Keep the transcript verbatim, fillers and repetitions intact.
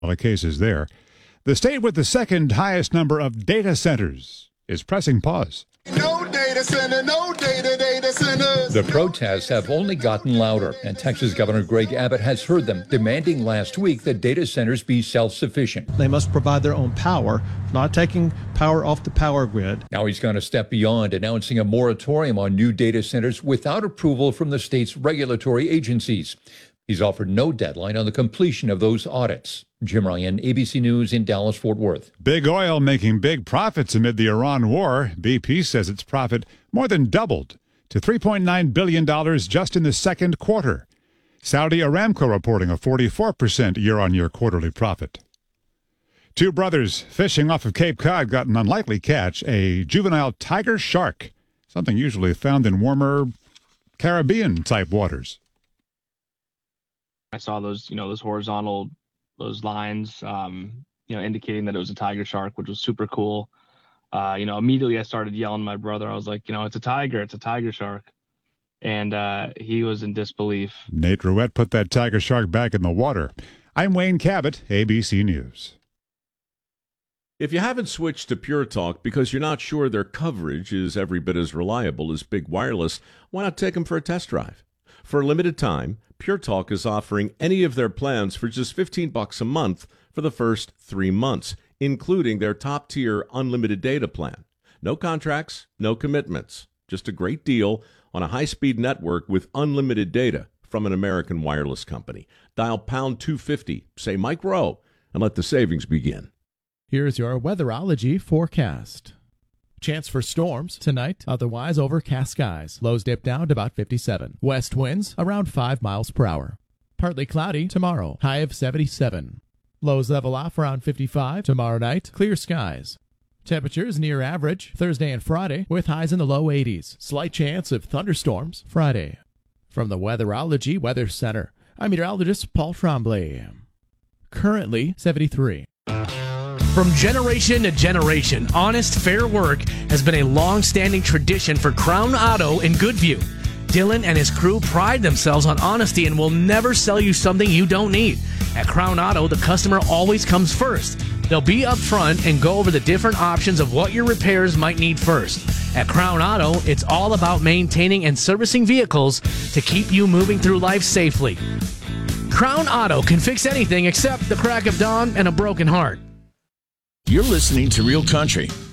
of cases there. The state with the second highest number of data centers is pressing pause. No data center, no data data centers. The protests have only gotten louder, and Texas Governor Greg Abbott has heard them, demanding last week that data centers be self-sufficient. They must provide their own power, not taking power off the power grid. Now he's gone a step beyond, announcing a moratorium on new data centers without approval from the state's regulatory agencies. He's offered no deadline on the completion of those audits. Jim Ryan, A B C News in Dallas-Fort Worth. Big oil making big profits amid the Iran war. B P says its profit more than doubled to three point nine billion dollars just in the second quarter. Saudi Aramco reporting a forty-four percent year-on-year quarterly profit. Two brothers fishing off of Cape Cod got an unlikely catch, a juvenile tiger shark, something usually found in warmer Caribbean-type waters. I saw those, you know, those horizontal, those lines, um, you know, indicating that it was a tiger shark, which was super cool. Uh, you know, immediately I started yelling at my brother. I was like, you know, it's a tiger, it's a tiger shark. And uh, he was in disbelief. Nate Rouette put that tiger shark back in the water. I'm Wayne Cabot, A B C News. If you haven't switched to Pure Talk because you're not sure their coverage is every bit as reliable as Big Wireless, why not take them for a test drive? For a limited time, Pure Talk is offering any of their plans for just fifteen bucks a month for the first three months, including their top-tier unlimited data plan. No contracts, no commitments, just a great deal on a high-speed network with unlimited data from an American wireless company. Dial pound two fifty, say Mike Rowe, and let the savings begin. Here's your weatherology forecast. Chance for storms tonight, otherwise overcast skies. Lows dip down to about fifty-seven. West winds around five miles per hour. Partly cloudy tomorrow, high of seventy-seven. Lows level off around fifty-five. Tomorrow night, clear skies. Temperatures near average Thursday and Friday with highs in the low eighties. Slight chance of thunderstorms Friday. From the Weatherology Weather Center, I'm meteorologist Paul Tremblay. Currently seventy-three. From generation to generation, honest, fair work has been a long-standing tradition for Crown Auto in Goodview. Dylan and his crew pride themselves on honesty and will never sell you something you don't need. At Crown Auto, the customer always comes first. They'll be up front and go over the different options of what your repairs might need first. At Crown Auto, it's all about maintaining and servicing vehicles to keep you moving through life safely. Crown Auto can fix anything except the crack of dawn and a broken heart. You're listening to Real Country